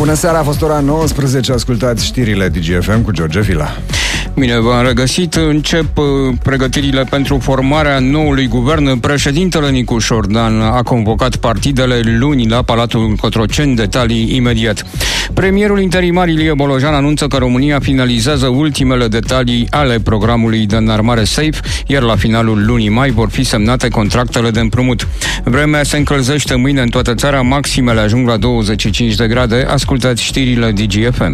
Bună seara, a fost ora 19, ascultați știrile DGFM cu George Fila. Bine v-am regăsit. Încep pregătirile pentru formarea noului guvern. Președintele Nicu Șordan a convocat partidele luni la Palatul Cotroceni. Detalii imediat. Premierul interimar Ilie Bolojan anunță că România finalizează ultimele detalii ale programului de înarmare SAFE, iar la finalul lunii mai vor fi semnate contractele de împrumut. Vremea se încălzește mâine în toată țara, maximele ajung la 25 de grade. Ascultați știrile DGFM.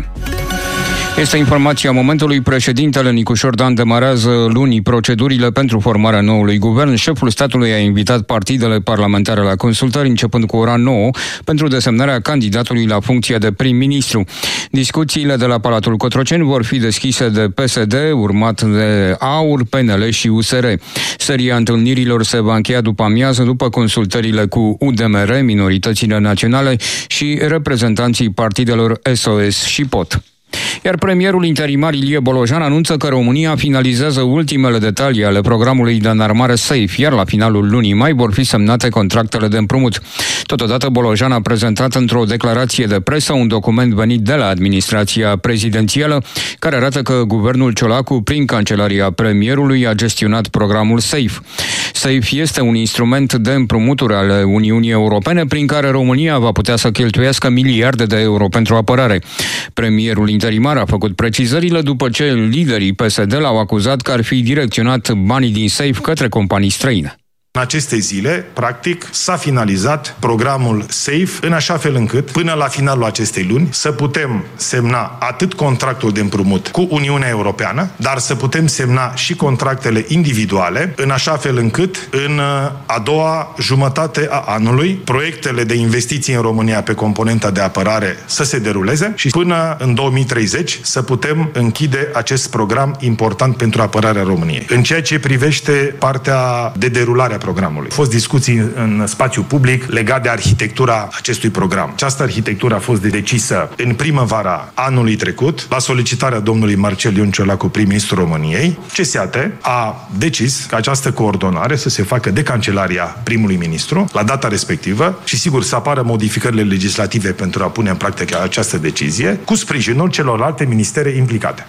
Este informația momentului. Președintele Nicu Șordan demarează luni procedurile pentru formarea noului guvern. Șeful statului a invitat partidele parlamentare la consultări începând cu ora 9 pentru desemnarea candidatului la funcția de prim-ministru. Discuțiile de la Palatul Cotroceni vor fi deschise de PSD, urmat de AUR, PNL și USR. Seria întâlnirilor se va încheia după amiază, după consultările cu UDMR, minoritățile naționale și reprezentanții partidelor SOS și POT. Iar premierul interimar Ilie Bolojan anunță că România finalizează ultimele detalii ale programului de înarmare SAFE, iar la finalul lunii mai vor fi semnate contractele de împrumut. Totodată, Bolojan a prezentat într-o declarație de presă un document venit de la administrația prezidențială, care arată că guvernul Ciolacu, prin Cancelaria Premierului, a gestionat programul SAFE. SAFE este un instrument de împrumuturi ale Uniunii Europene, prin care România va putea să cheltuiască miliarde de euro pentru apărare. Premierul interimar a făcut precizările după ce liderii PSD l-au acuzat că ar fi direcționat banii din SAFE către companii străine. În aceste zile, practic, s-a finalizat programul SAFE în așa fel încât, până la finalul acestei luni, să putem semna atât contractul de împrumut cu Uniunea Europeană, dar să putem semna și contractele individuale, în așa fel încât, în a doua jumătate a anului, proiectele de investiții în România pe componenta de apărare să se deruleze și până în 2030 să putem închide acest program important pentru apărarea României. În ceea ce privește partea de derulare a programului. Au fost discuții în spațiu public legat de arhitectura acestui program. Această arhitectură a fost decisă în primăvara anului trecut, la solicitarea domnului Marcel Ion Ciolacu, prim-ministrul României. CSAT a decis că această coordonare să se facă de Cancelaria primului ministru la data respectivă și, sigur, să apară modificările legislative pentru a pune în practică această decizie, cu sprijinul celorlalte ministere implicate.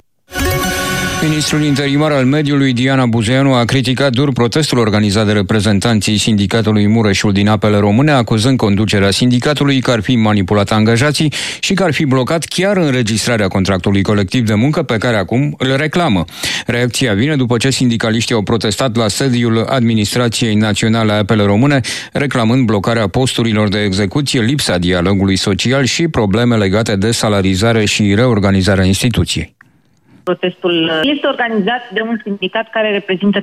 Ministrul interimar al mediului, Diana Buzeanu, a criticat dur protestul organizat de reprezentanții sindicatului Mureșul din Apele Române, acuzând conducerea sindicatului că ar fi manipulat angajații și că ar fi blocat chiar înregistrarea contractului colectiv de muncă pe care acum îl reclamă. Reacția vine după ce sindicaliștii au protestat la sediul Administrației Naționale a Apele Române, reclamând blocarea posturilor de execuție, lipsa dialogului social și probleme legate de salarizare și reorganizarea instituției. Protestul este organizat de un sindicat care reprezintă 30%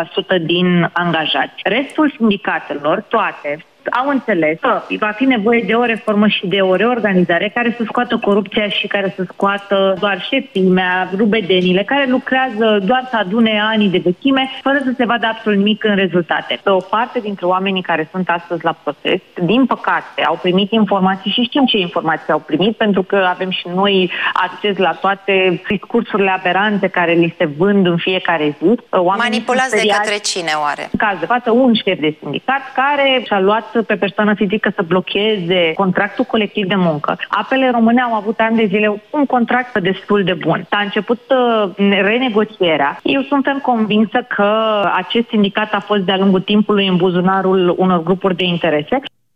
din angajați. Restul sindicatelor, toate, au înțeles că va fi nevoie de o reformă și de o reorganizare care să scoată corupția și care să scoată doar șefimea, rubedenile, care lucrează doar să adune anii de vechime, fără să se vadă absolut nimic în rezultate. Pe o parte dintre oamenii care sunt astăzi la protest, din păcate, au primit informații și știm ce informații au primit, pentru că avem și noi acces la toate discursurile aberante care li se vând în fiecare zi. Manipulați de către cine, oare? În caz de față, un șef de sindicat care și-a luat pe persoană fizică să blocheze contractul colectiv de muncă. Apele Române au avut ani de zile un contract destul de bun. S-a început renegocierea. Eu sunt convinsă că acest sindicat a fost de-a lungul timpului în buzunarul unor grupuri de interese.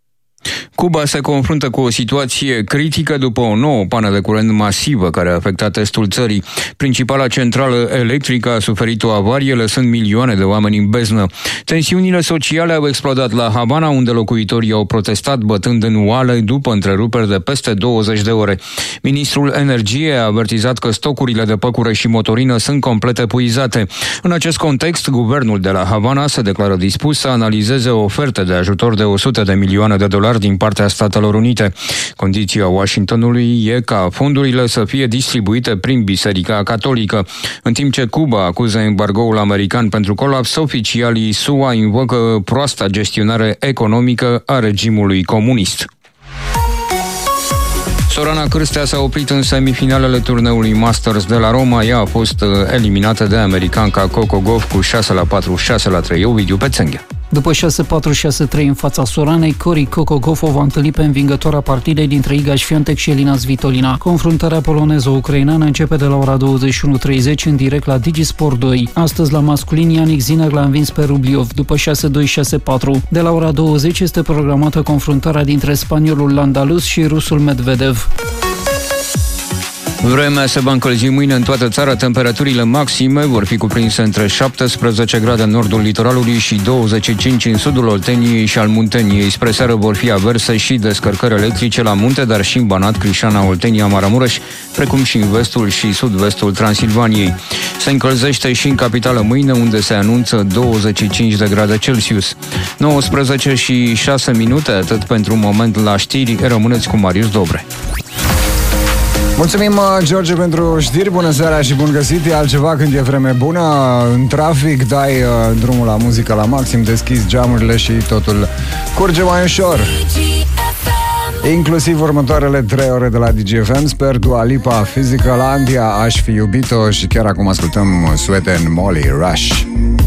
Cuba se confruntă cu o situație critică după o nouă pană de curent masivă care a afectat estul țării. Principala centrală electrică a suferit o avarie, lăsând milioane de oameni în beznă. Tensiunile sociale au explodat la Havana, unde locuitorii au protestat bătând în oale după întreruperi de peste 20 de ore. Ministrul Energiei a avertizat că stocurile de păcură și motorină sunt complet epuizate. În acest context, guvernul de la Havana se declară dispus să analizeze o ofertă de ajutor de $100 de milioane din partea Statelor Unite. Condiția Washingtonului e ca fondurile să fie distribuite prin Biserica Catolică. În timp ce Cuba acuză embargoul american pentru colaps, oficialii SUA invocă proasta gestionare economică a regimului comunist. Sorana Cârstea s-a oprit în semifinalele turneului Masters de la Roma. Ea a fost eliminată de americanca Coco Gauff cu 6-4, 6-3. Ovidiu Pețenghe. După 6-4-6-3 în fața Soranei, Cori Kokogov o va întâlni pe învingătoarea partidei dintre Iga Świątek și Elina Svitolina. Confruntarea poloneză-ucraineană începe de la ora 21:30 în direct la Digisport 2. Astăzi la masculin, Yannick Sinner l-a învins pe Rubliov după 6-2-6-4. De la ora 20 este programată confruntarea dintre spaniolul Landalus și rusul Medvedev. Vremea se va încălzi mâine în toată țara. Temperaturile maxime vor fi cuprinse între 17 grade în nordul litoralului și 25 în sudul Olteniei și al Munteniei. Spre seară vor fi averse și descărcări electrice la munte, dar și în Banat, Crișana, Oltenia, Maramureș, precum și în vestul și sud-vestul Transilvaniei. Se încălzește și în capitală mâine, unde se anunță 25 de grade Celsius. 19 și 6 minute, atât pentru un moment la știri. Rămâneți cu Marius Dobre. Mulțumim, George, pentru știri. Bună seara și bun găsit. E altceva când e vreme bună. În trafic dai drumul la muzică la maxim, deschizi geamurile și totul curge mai ușor. Inclusiv următoarele 3 ore de la DGFM. Sper, Dua Lipa, Physical Andia, Aș fi iubito și chiar acum ascultăm Sweat and Molly, Rush.